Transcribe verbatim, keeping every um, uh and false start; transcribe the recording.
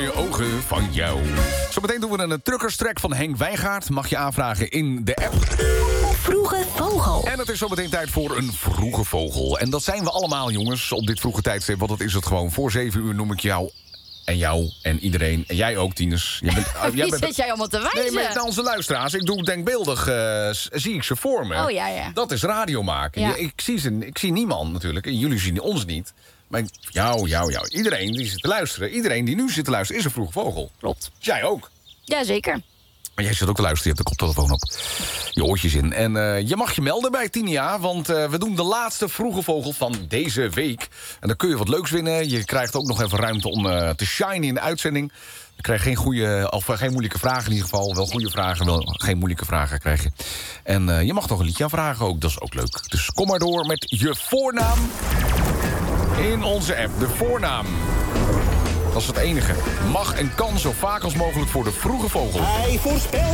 mooie ogen van jou. Zometeen doen we een truckerstrek van Henk Wijngaard. Mag je aanvragen in de app. Vroege vogel. En het is zometeen tijd voor een vroege vogel. En dat zijn we allemaal, jongens, op dit vroege tijdstip. Want dat is het gewoon. Voor zeven uur noem ik jou en jou en iedereen. En jij ook, Tinus. Jij bent, uh, jij Wie bent, zit jij allemaal te wijzen? Nee, met onze luisteraars. Ik doe denkbeeldig, uh, zie ik ze voor me. Oh, ja, ja. Dat is radio maken. Ja. Ja, ik, zie ze, ik zie niemand natuurlijk. En jullie zien ons niet. Maar ik- jou, jou, jou. Iedereen die zit te luisteren. Iedereen die nu zit te luisteren is een vroege vogel. Klopt. Jij ook. Jazeker. Maar jij zit ook te luisteren, je hebt de koptelefoon op. Je oortjes in. En uh, je mag je melden bij Tinia, want uh, we doen de laatste vroege vogel van deze week. En dan kun je wat leuks winnen. Je krijgt ook nog even ruimte om uh, te shinen in de uitzending. Je krijgt geen, goede, of, uh, geen moeilijke vragen in ieder geval. Wel goede vragen, wel geen moeilijke vragen krijg je. En uh, je mag nog een liedje aanvragen ook, dat is ook leuk. Dus kom maar door met je voornaam in onze app. De voornaam. Dat is het enige. Mag en kan zo vaak als mogelijk voor de vroege vogel. Hij voorspelt